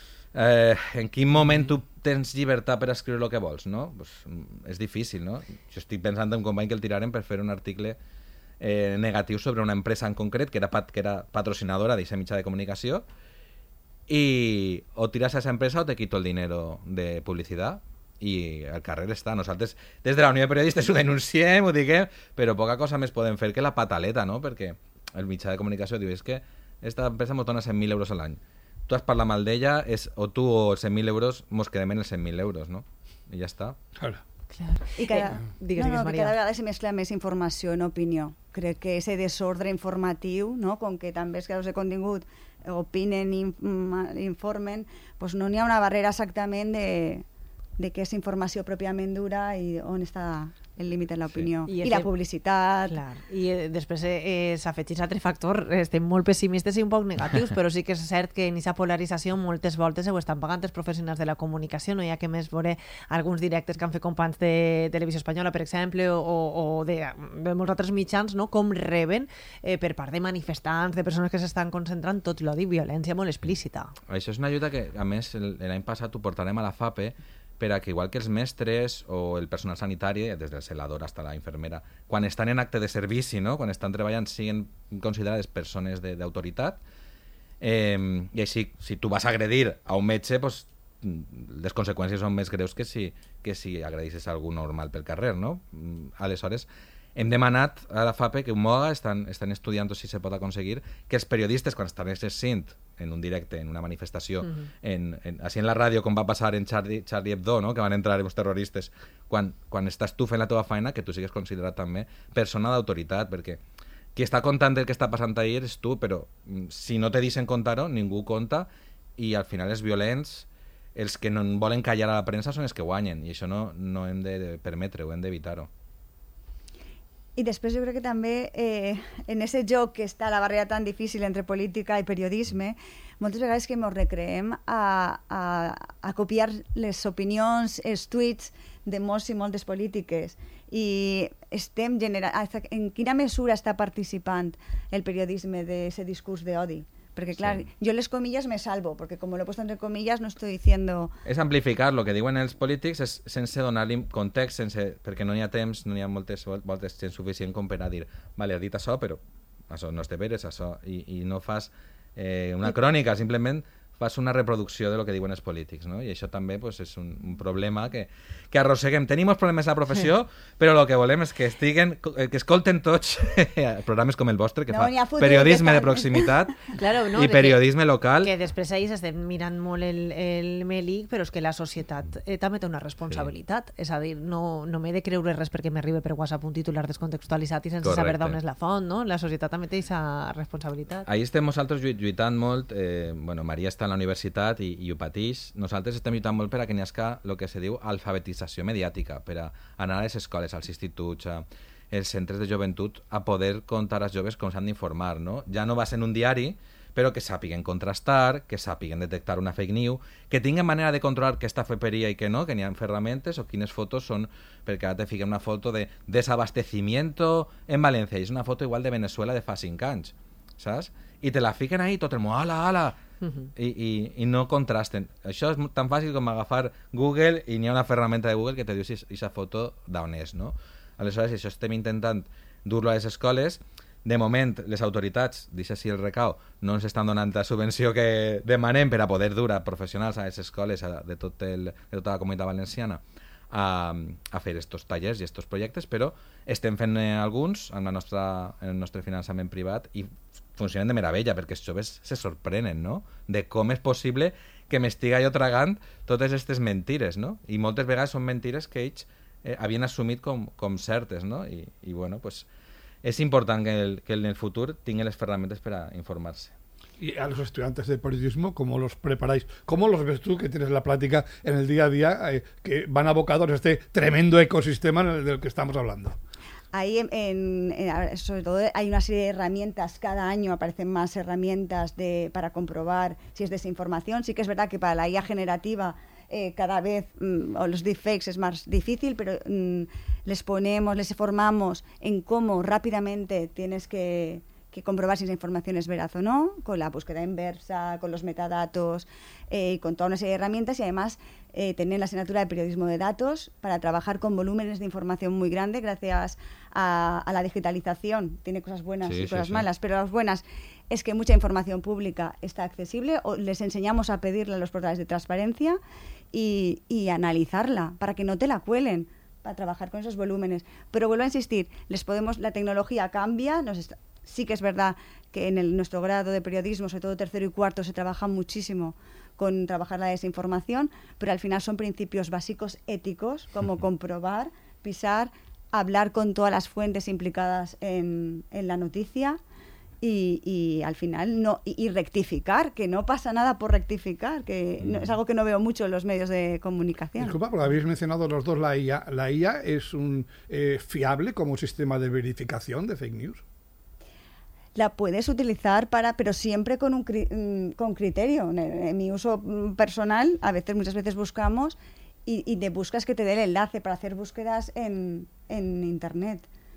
Speaker 17: eh, en quin moment tu tens llibertat per escriure el que vols, no? Pues, és difícil, no? Jo estic pensant en un company que el tiraren per fer un article eh, negatiu sobre una empresa en concret que era, pat, que era patrocinadora d'aquest mitjà de comunicació i o tiras a esa empresa o te quito el dinero de publicitat i al carrer està. Nosaltres des de la Unió de Periodistes ho denunciem, ho diguem, però poca cosa més podem fer que la pataleta, no? Perquè el mitjà de comunicació diu, és que esta empresa mos dona cent mil euros a l'any. Tu has parlat mal d'ella, és o tu o els cent mil euros, mos quedem en els cent mil euros, no? I ja està.
Speaker 1: Claro.
Speaker 18: I cada,
Speaker 2: Eh, digues,
Speaker 18: no,
Speaker 2: digues,
Speaker 18: no, que
Speaker 2: Maria.
Speaker 18: cada vegada se mescla més informació en opinió. Crec que ese desordre informatiu, no? Com que també els creadors de contingut opinen, in, informen, pues no n'hi ha una barrera exactament de, de què és informació pròpiament dura i on està el límit en l'opinió.
Speaker 2: Sí. I
Speaker 18: I, I la
Speaker 2: que-
Speaker 18: publicitat.
Speaker 2: Clar. I eh, després eh, s'afegeix l'altre factor, estem molt pessimistes i un poc negatius, però sí que és cert que en aquesta polarització moltes voltes ho estan pagant els professionals de la comunicació, no hi ha que més veure alguns directes que han fet companys de Televisió Espanyola, per exemple, o, o de, de molts altres mitjans, no? Com reben eh, per part de manifestants, de persones que s'estan concentrant, tot l'odi i violència molt explícita.
Speaker 17: Això és una lluita que, a més, el- l'any passat ho portarem a la FAPE per a que, igual que els mestres o el personal sanitari, des del celador fins a la infermera, quan estan en acte de servici, no? Quan estan treballant, siguin considerades persones de- d'autoritat, eh, i així, si tu vas a agredir a un metge, pues, les conseqüències són més greus que si, que si agredisses a algú normal pel carrer, no? Mm, Aleshores, hem demanat a la FAPE que un moga, estan, estan estudiant si se pot aconseguir, que els periodistes, quan estan exercint en un directe, en una manifestació,
Speaker 19: Mhm.
Speaker 17: en, en, així en la ràdio, com va passar en Charlie, Charlie Hebdo, no? Que van entrar uns terroristes, quan, quan estàs tu fent la teva feina, que tu sigues considerat també persona d'autoritat, perquè qui està contant el que està passant ahir és tu, però mm, si no te deixen contar-ho, ningú conta, i al final els violents, els que no volen callar a la premsa són els que guanyen, i això no, no hem de, de permetre-ho, hem d'evitar-ho.
Speaker 18: I després jo crec que també eh, en ese joc que està la barrera tan difícil entre política i periodisme, moltes vegades que ens recreem a, a, a copiar les opinions, els tuits de molts i moltes polítiques i estem generant... En quina mesura està participant el periodisme d'aquest discurs d'odi? Perquè, clar,
Speaker 17: Sí.
Speaker 18: yo les comillas me salvo, porque como lo he puesto entre comillas no estoy diciendo...
Speaker 17: És amplificar el que diuen els polítics és, sense donar-li context, sense, perquè no hi ha temps, no hi ha moltes vol- voltes temps suficient com per a dir, vale, has dit això, però això no és de veres, això, i, i no fas eh, una crònica, simplement fas una reproducció de lo que diuen els polítics, no? I això també pues, és un, un problema que, que arrosseguem. Tenim els problemes a la professió, però el que volem és que estiguen, que escolten tots programes com el vostre, que
Speaker 2: No,
Speaker 17: fa
Speaker 2: n'hi ha futur,
Speaker 17: periodisme
Speaker 2: que
Speaker 17: de
Speaker 2: està-
Speaker 17: proximitat
Speaker 2: Claro, no,
Speaker 17: i
Speaker 2: de
Speaker 17: periodisme local.
Speaker 2: Que després ahir s'estem mirant molt el, el Melic, però és que la societat eh, també té una responsabilitat. Sí. És a dir, no, no m'he de creure res perquè m'arriba per WhatsApp un titular descontextualitzat i sense
Speaker 17: Correcte.
Speaker 2: saber d'on és la font, no? La societat també té aquesta responsabilitat.
Speaker 17: Ahir estem nosaltres lluit- lluitant molt, eh, bueno, Maria està a la universitat i, i ho pateix, nosaltres estem lluitant molt per a que n'hi hagi el que se diu alfabetització mediàtica, per a anar a les escoles, als instituts, a, els centres de joventut, a poder contar als joves com s'han d'informar, no? Ja no va ser en un diari, però que sàpiguen contrastar, que sàpiguen detectar una fake news, que tinguin manera de controlar què està feperia i què no, que n'hi ha ferramentes o quines fotos són, perquè ara te fiquem una foto de desabastecimiento en València, i és una foto igual de Venezuela de fa cinc anys, saps? I te la fiquen ahí, tot el món, ala, ala, I, i, i no contrasten. Això és tan fàcil com agafar Google i n'hi ha una ferramenta de Google que te diu si aquesta foto d'on és, no? Aleshores, això estem intentant dur-lo a les escoles. De moment, les autoritats, deixa si el recau, no ens estan donant la subvenció que demanem per a poder dur a professionals a les escoles a, de, tot el, de tota la comunitat valenciana a, a fer estos tallers i estos projectes, però estem fent eh, alguns en, la nostra, en el nostre finançament privat i funcionen de meravella, perquè els joves se sorprenen, no?, de com és possible que m'estiga jo tragant totes aquestes mentires, no? I moltes vegades són mentires que ells eh, havien assumit com, com certes, no? I, i bueno, pues, és important que, el, que en el futur tinguin les ferramentes per a informar-se.
Speaker 1: Y a los estudiantes de periodismo, ¿cómo los preparáis? ¿Cómo los ves tú, que tienes la plática en el día a día, eh, que van abocados a este tremendo ecosistema en el del que estamos hablando?
Speaker 18: Ahí, en, en, en, sobre todo, hay una serie de herramientas. Cada año aparecen más herramientas de, para comprobar si es desinformación. Sí que es verdad que para la I A generativa eh, cada vez, mm, o los deepfakes es más difícil, pero mm, les ponemos, les formamos en cómo rápidamente tienes que, que comprobar si esa información es veraz o no, con la búsqueda inversa, con los metadatos, eh, y con toda una serie de herramientas, y además eh, tener la asignatura de periodismo de datos para trabajar con volúmenes de información muy grandes gracias a, a la digitalización. Tiene cosas buenas
Speaker 17: Sí,
Speaker 18: y
Speaker 17: sí,
Speaker 18: cosas
Speaker 17: sí.
Speaker 18: malas, pero las buenas es que mucha información pública está accesible, o les enseñamos a pedirle a los portales de transparencia y, y analizarla para que no te la cuelen, para trabajar con esos volúmenes. Pero vuelvo a insistir, les podemos, la tecnología cambia, nos está, Sí que es verdad que en el, nuestro grado de periodismo, sobre todo tercero y cuarto, se trabaja muchísimo con trabajar la desinformación, pero al final son principios básicos éticos, como comprobar, pisar, hablar con todas las fuentes implicadas en, en la noticia y, y al final no y, y rectificar, que no pasa nada por rectificar, que no, es algo que no veo mucho en los medios de comunicación.
Speaker 1: Disculpa, porque habéis mencionado los dos la I A. ¿La I A es un eh, fiable como sistema de verificación de fake news?
Speaker 18: La puedes utilizar para, pero siempre con un cri- con criterio. En, en mi uso personal, a veces, muchas veces buscamos y, y te buscas que te dé el enlace para hacer búsquedas en, en internet.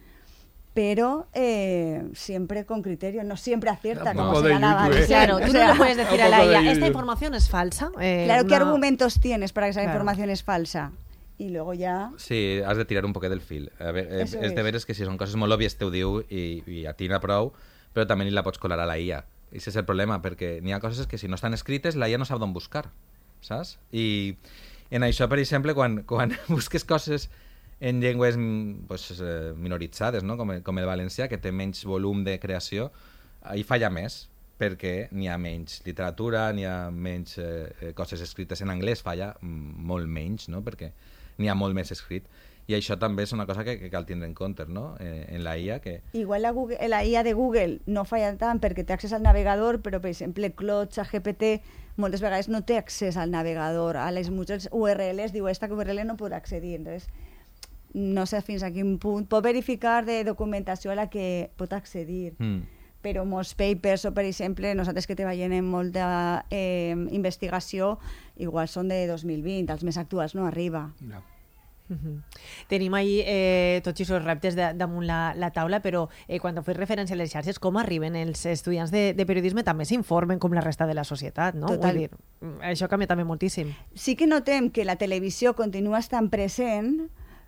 Speaker 18: Pero eh, siempre con criterio, no siempre acierta.
Speaker 1: No,
Speaker 18: como
Speaker 1: de
Speaker 18: será la
Speaker 1: YouTube,
Speaker 18: base.
Speaker 1: ¿eh?
Speaker 2: Claro, tú
Speaker 18: O sea,
Speaker 2: no le puedes decir a la
Speaker 1: poco de
Speaker 2: I A, esta
Speaker 1: YouTube.
Speaker 2: información es falsa. Eh,
Speaker 18: Claro, ¿qué
Speaker 2: una-
Speaker 18: argumentos tienes para que esa
Speaker 2: Claro.
Speaker 18: información es falsa? Y luego ya...
Speaker 17: Sí, has de tirar un poquet del fil. A veure, eh,
Speaker 18: Eso
Speaker 17: és de
Speaker 18: és.
Speaker 17: veres que si són coses molt òbvies te ho diu i, i atina prou, però també li la pots colar a la I A. I ese és el problema, perquè n'hi ha coses que si no estan escrites la I A no sap d'on buscar, saps? I en això, per exemple, quan, quan busques coses en llengües mm, pues, eh, minoritzades, no? com, el, com el valencià, que té menys volum de creació, hi falla més, perquè n'hi ha menys literatura, n'hi ha menys eh, coses escrites en anglès, falla mm, molt menys, no? Perquè n'hi ha molt més escrit. I això també és una cosa que, que cal tindre en compte, no? Eh, en la I A, que...
Speaker 18: Igual la, Google, la I A de Google no falla tant perquè té accés al navegador, però, per exemple, Claude, ChatGPT, moltes vegades no té accés al navegador. A les moltes U R Ls diu, esta U R L no podrà accedir. Entonces, no sé fins a quin punt. Pot verificar de documentació a la que pot accedir.
Speaker 17: Mm.
Speaker 18: Però molts papers, o per exemple, nosaltres que treballem en molta eh, investigació, igual són de dos mil vint, els més actuals no arriba.
Speaker 1: No.
Speaker 2: Uh-huh. Tenim ahí eh, tots aquests reptes de, damunt la, la taula, però eh, quan fes referència a les xarxes, com arriben els estudiants de, de periodisme també s'informen com la resta de la societat, no?
Speaker 18: Total.
Speaker 2: Vull dir, això canvia també moltíssim.
Speaker 18: Sí que notem que la televisió continua estant present,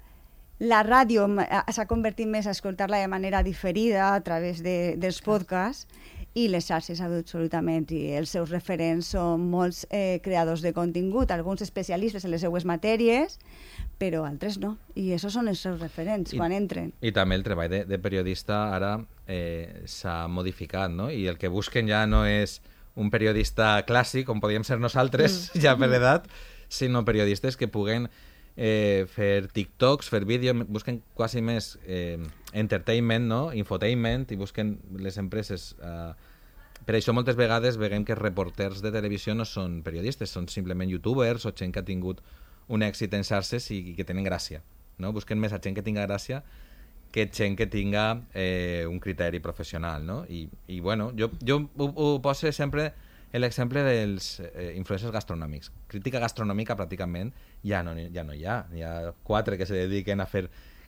Speaker 18: la ràdio m- a- s'ha convertit més a escoltar-la de manera diferida a través de, dels podcasts i les xarxes absolutament, i els seus referents són molts eh, creadors de contingut, alguns especialistes en les seues matèries, però altres no, i això són els seus referents
Speaker 17: I-
Speaker 18: quan entren.
Speaker 17: I també el treball de, de periodista ara eh, s'ha modificat, no? I el que busquen ja no és un periodista clàssic, com podíem ser nosaltres, mm. ja per l'edat, sinó periodistes que puguen eh, fer TikToks, fer vídeo, busquen quasi més eh, entertainment, no? Infotainment, i busquen les empreses... Eh, per això moltes vegades veiem que els reporters de televisió no són periodistes, són simplement youtubers o gent que ha tingut un èxit en xarxes i, i que tenen gràcia, no? Busquen més a gent que tinga gràcia que gent que tinga eh, un criteri professional, no? I, i bueno, jo, jo ho, ho poso sempre l'exemple dels eh, influencers gastronòmics. Crítica gastronòmica pràcticament ja no, ja no hi ha. Hi ha quatre que se dediquen a fer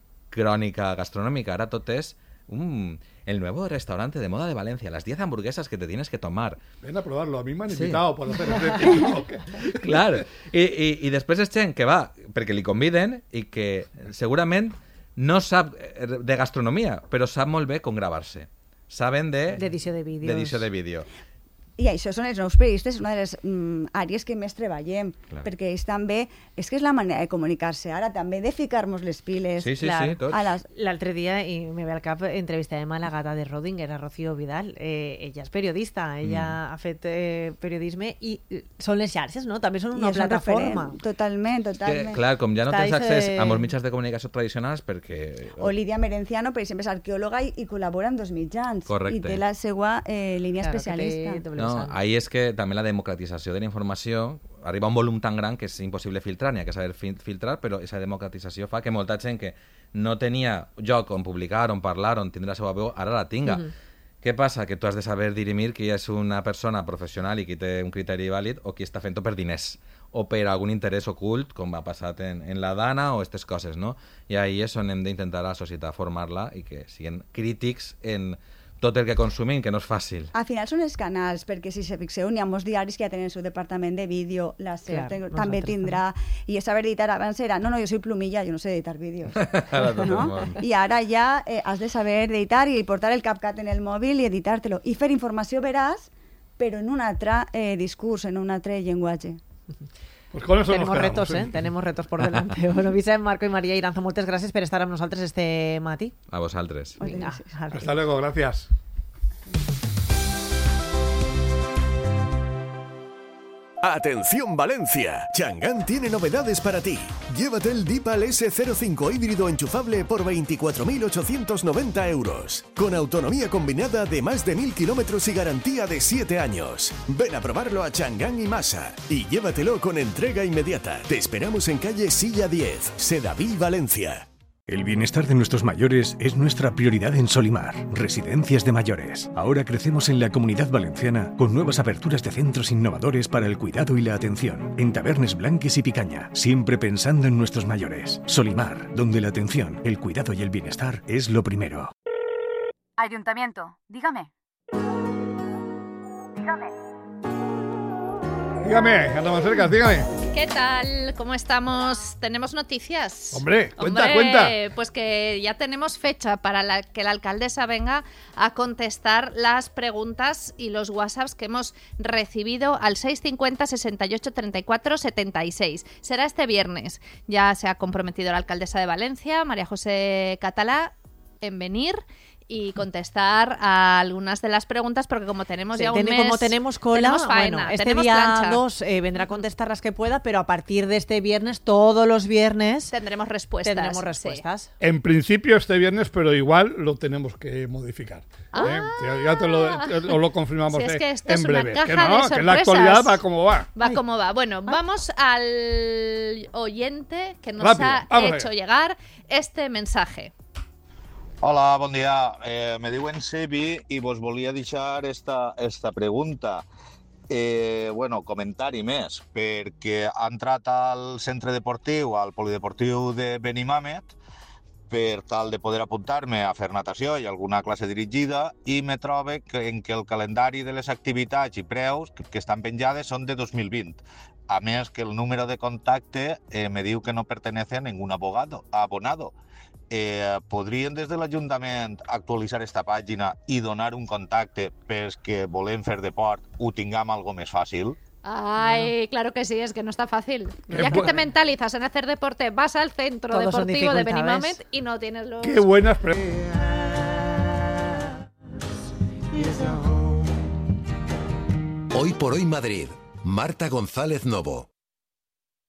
Speaker 17: crònica gastronòmica. Ara tot és um, el nuevo restaurante de moda de Valencia, las diez hamburguesas que te tienes que tomar.
Speaker 1: Ven a probarlo, a mí me han
Speaker 17: Sí.
Speaker 1: invitado por hacer este TikTok.
Speaker 17: Clar, i, i, i després és gent que va perquè li conviden i que segurament no sap eh, de gastronomia, però sap molt bé com gravar-se. Saben de...
Speaker 2: D'edició de vídeos.
Speaker 17: D'edició de vídeo.
Speaker 18: I això són els nous periodistes, una de les mm, àrees que més treballem,
Speaker 17: Clar.
Speaker 18: perquè ells també, és que és la manera de comunicar-se ara, també de ficar-nos les piles.
Speaker 17: Sí, sí,
Speaker 2: Clar.
Speaker 17: sí, tots.
Speaker 18: A les...
Speaker 2: L'altre dia, i me ve al cap, entrevistàvem a la gata de Rodinger, a Rocío Vidal. Eh, ella és periodista, ella
Speaker 17: Mm.
Speaker 2: ha fet eh, periodisme i eh, són les xarxes, no? També són
Speaker 18: I
Speaker 2: una
Speaker 18: és un
Speaker 2: plataforma.
Speaker 18: referent, Totalment,
Speaker 17: Que,
Speaker 18: totalment.
Speaker 17: clar, com ja no
Speaker 2: Està
Speaker 17: tens
Speaker 2: ese-
Speaker 17: accés a molts mitjans de comunicació tradicionals perquè...
Speaker 18: O Lídia Merenciano, per exemple, és arqueòloga i, i col·labora amb dos mitjans.
Speaker 17: Correcte.
Speaker 18: I té la seva eh, línia
Speaker 2: Claro, que té
Speaker 18: especialista.
Speaker 2: doble
Speaker 17: No,
Speaker 2: vessant.
Speaker 17: ahí és que també la democratització de la informació arriba a un volum tan gran que és impossible filtrar, n'hi ha que saber fi- filtrar, però aquesta democratització fa que molta gent que no tenia lloc on publicar, on parlar, on tindre la seva veu, ara la tinga.
Speaker 2: Mhm.
Speaker 17: Què passa? Que tu has de saber dirimir qui és una persona professional i qui té un criteri vàlid o qui està fent-ho per diners o per algun interès ocult, com ha passat en, en la Dana o aquestes coses, no? I ahí és on hem d'intentar a la societat formar-la i que siguin crítics en tot el que consumim, que no és fàcil.
Speaker 18: Al final són els canals, perquè si se fixeu, n'hi ha molts diaris que ja tenen el seu departament de vídeo, la SER
Speaker 2: Clar,
Speaker 18: ten-
Speaker 2: nosaltres
Speaker 18: també tindrà, i és saber editar. Abans era, no, no, jo soy plumilla, jo no sé editar vídeos.
Speaker 17: Ara tot el
Speaker 18: ¿no?
Speaker 17: món.
Speaker 18: I ara ja eh, has de saber editar i portar el CapCut en el mòbil i editar-te-lo. I fer informació veraç, però en un altre eh, discurs, en un altre llenguatge.
Speaker 1: Pues con eso nos
Speaker 2: Tenemos
Speaker 1: quedamos,
Speaker 2: retos,
Speaker 1: ¿eh?
Speaker 2: eh? Tenemos retos por delante. Bueno, Vicent, Marco y María Iranzo, moltes gràcies per estar amb nosaltres este matí.
Speaker 17: A vosaltres.
Speaker 2: Vinga,
Speaker 1: Hasta luego, gracias.
Speaker 19: Atención Valencia, Chang'an tiene novedades para ti. Llévate el Deepal ese cero cinco híbrido enchufable por veinticuatro mil ochocientos noventa euros, con autonomía combinada de más de mil kilómetros y garantía de siete años. Ven a probarlo a Chang'an y Masa y llévatelo con entrega inmediata. Te esperamos en calle Silla diez, Sedaví, Valencia.
Speaker 20: El bienestar de nuestros mayores es nuestra prioridad en Solimar, Residencias de Mayores. Ahora crecemos en la Comunidad Valenciana con nuevas aperturas de centros innovadores para el cuidado y la atención, en Tabernes Blanques y Picaña, siempre pensando en nuestros mayores. Solimar, donde la atención, el cuidado y el bienestar es lo primero.
Speaker 21: Ayuntamiento, dígame. Dígame.
Speaker 1: Dígame, anda más cerca, dígame.
Speaker 22: ¿Qué tal? ¿Cómo estamos? ¿Tenemos noticias?
Speaker 1: Hombre, cuenta,
Speaker 22: Hombre,
Speaker 1: cuenta.
Speaker 22: Pues que ya tenemos fecha para la, que la alcaldesa venga a contestar las preguntas y los WhatsApps que hemos recibido al seis cincuenta, sesenta y ocho, treinta y cuatro, setenta y seis. Será este viernes. Ya se ha comprometido la alcaldesa de Valencia, María José Catalá, en venir y contestar a algunas de las preguntas, porque como tenemos
Speaker 2: Sí,
Speaker 22: ya un
Speaker 2: ten-
Speaker 22: mes...
Speaker 2: como tenemos cola,
Speaker 22: tenemos faena,
Speaker 2: bueno, este
Speaker 22: tenemos
Speaker 2: día
Speaker 22: plancha.
Speaker 2: dos eh, vendrá a contestar las que pueda, pero a partir de este viernes, todos los viernes,
Speaker 22: tendremos respuestas.
Speaker 2: tendremos respuestas.
Speaker 1: En principio este viernes, pero igual lo tenemos que modificar.
Speaker 22: Ah.
Speaker 1: ¿eh? Ya, ya te lo, te lo- lo confirmamos
Speaker 22: Si es
Speaker 1: eh,
Speaker 22: que esto
Speaker 1: en
Speaker 22: es una
Speaker 1: breve.
Speaker 22: caja
Speaker 1: Que
Speaker 22: de
Speaker 1: no, que en la
Speaker 22: sorpresas.
Speaker 1: actualidad va como va.
Speaker 22: Va como va. Bueno, vamos al oyente que nos
Speaker 1: Rápido,
Speaker 22: ha
Speaker 1: vamos a
Speaker 22: hecho
Speaker 1: ver.
Speaker 22: llegar este mensaje.
Speaker 23: Hola, bon dia. Eh, me diuen Sebi i vos volia deixar esta, esta pregunta. Eh, bueno, comentari més, perquè ha entrat al centre deportiu, al polideportiu de Benimàmet, per tal de poder apuntar-me a fer natació i alguna classe dirigida, i me trobe que, en que el calendari de les activitats i preus que, que estan penjades són de dos mil vint. A més que el número de contacte eh, me diu que no pertenece a ningún abogado, abonado. Eh, podrien des de l'Ajuntament actualitzar esta pàgina i donar un contacte pels que volem fer deport ho tinguem algo més fàcil?
Speaker 22: Ay, claro que sí, es que no está fácil.
Speaker 1: Qué
Speaker 22: Ya que
Speaker 1: bu-
Speaker 22: te mentalizas en hacer deporte, vas al centro
Speaker 2: Todos son
Speaker 22: deportivo de
Speaker 2: dificultades.
Speaker 22: Benimàmet y no tienes los...
Speaker 1: Qué buenas preguntas.
Speaker 4: Hoy por hoy Madrid. Marta González Novo.